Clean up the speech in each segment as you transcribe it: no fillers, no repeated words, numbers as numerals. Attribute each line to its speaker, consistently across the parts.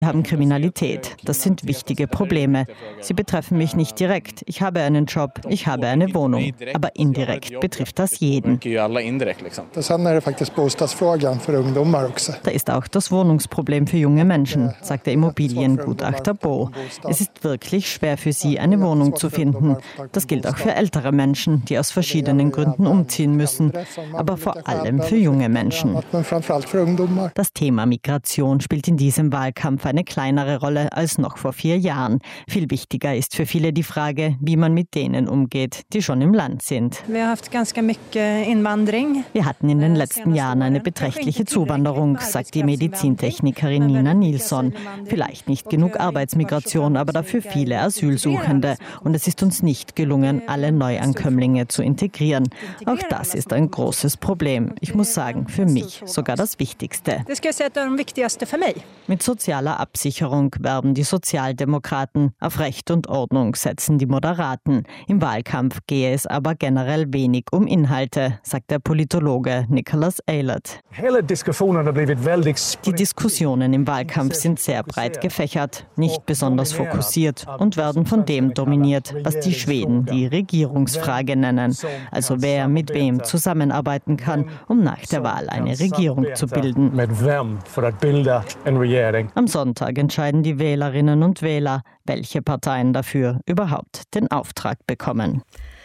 Speaker 1: Wir haben Kriminalität. Das sind wichtige Probleme. Sie betreffen mich nicht direkt. Ich habe einen Job, ich habe eine Wohnung. Aber indirekt betrifft das jeden. Da ist auch das Wohnungsproblem für junge Menschen, sagt der Immobiliengutachter Bo. Es ist wirklich schwer für sie, eine Wohnung zu finden. Das gilt auch für ältere Menschen, die aus verschiedenen Gründen umziehen müssen. Aber vor allem für junge Menschen. Das Thema Migration spielt in diesem Wahlkampf eine kleinere Rolle als noch vor 4 Jahren. Viel wichtiger ist für viele die Frage, wie man mit denen umgeht, die schon im Land sind. Wir hatten in den letzten Jahren eine beträchtliche Zuwanderung, sagt die Medizintechnikerin Nina Nilsson. Vielleicht nicht genug Arbeitsmigration, aber dafür viele Asylsuchende. Und es ist uns nicht gelungen, alle Neuankömmlinge zu integrieren. Auch das ist ein großes Problem. Ich muss sagen, für mich sogar das Wichtigste. Mit sozialer Absicherung werben die Sozialdemokraten. Auf Recht und Ordnung setzen die Moderaten. Im Wahlkampf gehe es aber generell wenig um Inhalte, sagt der Politologe Nicholas Eilert. Die Diskussionen im Wahlkampf sind sehr breit gefächert, nicht besonders fokussiert und werden von dem dominiert, was die Schweden die Regierungsfrage nennen. Also wer mit wem zusammenarbeiten kann, um nach der Wahl eine Regierung zu bilden. Am Sonntag entscheiden die Wählerinnen und Wähler, welche Parteien dafür überhaupt den Auftrag bekommen.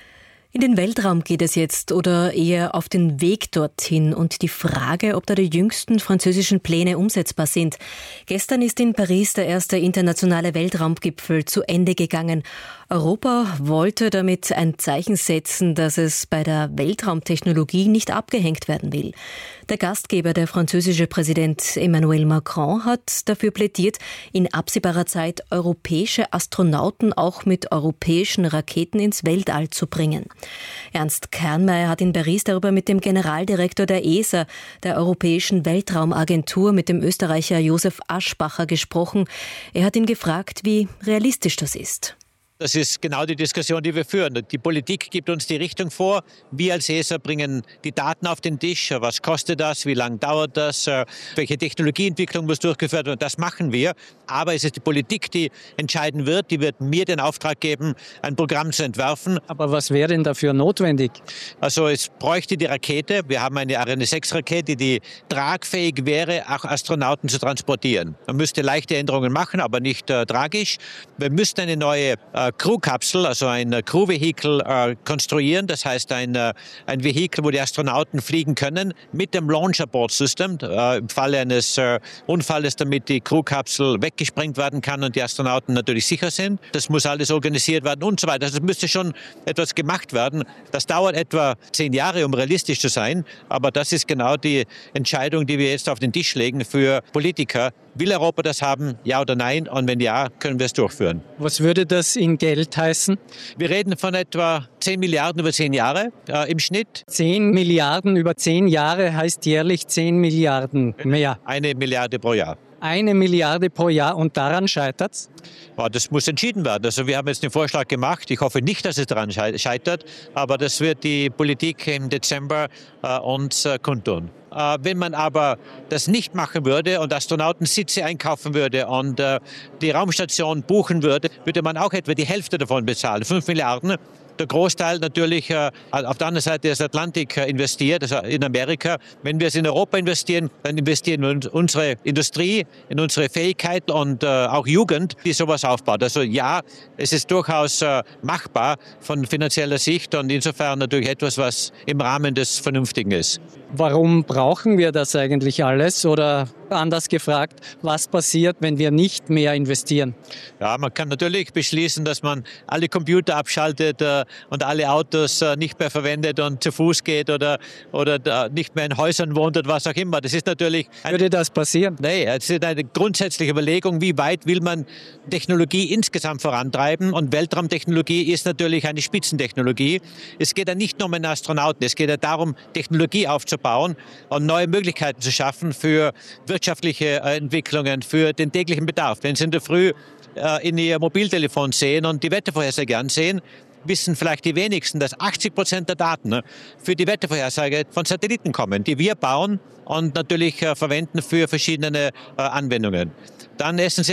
Speaker 2: In den Weltraum geht es jetzt oder eher auf den Weg dorthin und die Frage, ob da die jüngsten französischen Pläne umsetzbar sind. Gestern ist in Paris der erste internationale Weltraumgipfel zu Ende gegangen. Europa wollte damit ein Zeichen setzen, dass es bei der Weltraumtechnologie nicht abgehängt werden will. Der Gastgeber, der französische Präsident Emmanuel Macron, hat dafür plädiert, in absehbarer Zeit europäische Astronauten auch mit europäischen Raketen ins Weltall zu bringen. Ernst Kernmeier hat in Paris darüber mit dem Generaldirektor der ESA, der Europäischen Weltraumagentur, mit dem Österreicher Josef Aschbacher gesprochen. Er hat ihn gefragt, wie realistisch das ist.
Speaker 3: Das ist genau die Diskussion, die wir führen. Die Politik gibt uns die Richtung vor. Wir als ESA bringen die Daten auf den Tisch. Was kostet das? Wie lange dauert das? Welche Technologieentwicklung muss durchgeführt werden? Das machen wir. Aber es ist die Politik, die entscheiden wird. Die wird mir den Auftrag geben, ein Programm zu entwerfen.
Speaker 4: Aber was wäre denn dafür notwendig?
Speaker 3: Also es bräuchte die Rakete. Wir haben eine Ariane 6-Rakete, die tragfähig wäre, auch Astronauten zu transportieren. Man müsste leichte Änderungen machen, aber nicht tragisch. Wir müssten eine neue Crew-Kapsel, also ein Crew-Vehikel konstruieren. Das heißt ein Vehikel, wo die Astronauten fliegen können mit dem Launch-Abort-System. Im Falle eines Unfalles, damit die Crew-Kapsel weggesprengt werden kann und die Astronauten natürlich sicher sind. Das muss alles organisiert werden und so weiter. Also es müsste schon etwas gemacht werden. Das dauert etwa 10 Jahre, um realistisch zu sein. Aber das ist genau die Entscheidung, die wir jetzt auf den Tisch legen für Politiker. Will Europa das haben? Ja oder nein? Und wenn ja, können wir es durchführen.
Speaker 4: Was würde das in Geld heißen?
Speaker 3: Wir reden von etwa 10 Milliarden über 10 Jahre im Schnitt.
Speaker 4: 10 Milliarden über 10 Jahre heißt jährlich 10 Milliarden mehr.
Speaker 3: 1 Milliarde pro Jahr.
Speaker 4: 1 Milliarde pro Jahr und daran scheitert's?
Speaker 3: Das muss entschieden werden. Also wir haben jetzt den Vorschlag gemacht. Ich hoffe nicht, dass es daran scheitert, aber das wird die Politik im Dezember uns kundtun. Wenn man aber das nicht machen würde und Astronautensitze einkaufen würde und die Raumstation buchen würde, würde man auch etwa die Hälfte davon bezahlen, 5 Milliarden. Der Großteil natürlich auf der anderen Seite des Atlantik investiert, also in Amerika. Wenn wir es in Europa investieren, dann investieren wir in unsere Industrie, in unsere Fähigkeit und auch Jugend, die sowas aufbaut. Also ja, es ist durchaus machbar von finanzieller Sicht und insofern natürlich etwas, was im Rahmen des Vernünftigen ist.
Speaker 4: Warum brauchen wir das eigentlich alles? Oder anders gefragt, was passiert, wenn wir nicht mehr investieren?
Speaker 3: Ja, man kann natürlich beschließen, dass man alle Computer abschaltet und alle Autos nicht mehr verwendet und zu Fuß geht oder nicht mehr in Häusern wohnt oder was auch immer. Das ist natürlich...
Speaker 4: Würde das passieren?
Speaker 3: Nein, es ist eine grundsätzliche Überlegung, wie weit will man Technologie insgesamt vorantreiben. Und Weltraumtechnologie ist natürlich eine Spitzentechnologie. Es geht ja nicht nur um einen Astronauten, es geht ja darum, Technologie aufzubauen und neue Möglichkeiten zu schaffen für wirtschaftliche Entwicklungen, für den täglichen Bedarf. Wenn Sie in der Früh in Ihr Mobiltelefon sehen und die Wettervorhersage ansehen, wissen vielleicht die wenigsten, dass 80% der Daten für die Wettervorhersage von Satelliten kommen, die wir bauen und natürlich verwenden für verschiedene Anwendungen. Dann essentiell